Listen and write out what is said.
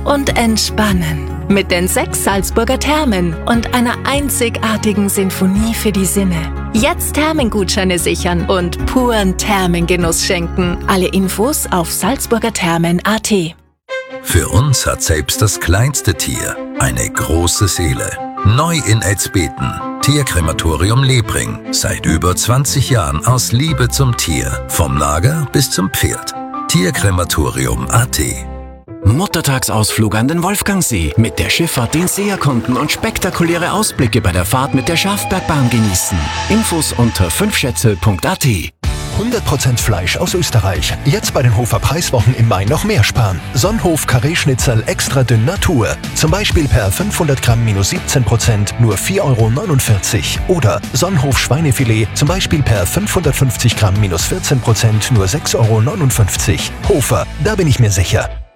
und entspannen. Mit den 6 Salzburger Thermen und einer einzigartigen Sinfonie für die Sinne. Jetzt Thermengutscheine sichern und puren Thermengenuss schenken. Alle Infos auf salzburgerthermen.at. Für uns hat selbst das kleinste Tier eine große Seele. Neu in Etzbeten. Tierkrematorium Lebring. Seit über 20 Jahren aus Liebe zum Tier. Vom Nager bis zum Pferd. Tierkrematorium.at. Muttertagsausflug an den Wolfgangsee. Mit der Schifffahrt den See erkunden und spektakuläre Ausblicke bei der Fahrt mit der Schafbergbahn genießen. Infos unter 5schätze.at. 100% Fleisch aus Österreich. Jetzt bei den Hofer Preiswochen im Mai noch mehr sparen. Sonnhof Karree-Schnitzel extra dünn Natur. Zum Beispiel per 500 Gramm minus 17% nur 4,49 €. Oder Sonnhof Schweinefilet zum Beispiel per 550 Gramm minus 14% nur 6,59 €. Hofer, da bin ich mir sicher.